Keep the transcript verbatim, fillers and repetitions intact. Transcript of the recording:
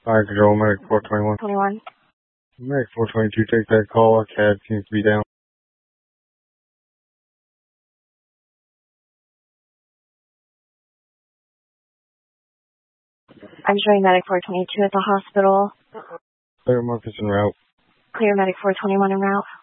Fire Control, Medic four twenty-one. twenty-one. Medic four twenty-two, take that call. Our C A D seems to be down. I'm showing Medic four twenty-two at the hospital. Clear Marcus en route. Clear Medic four twenty-one en route.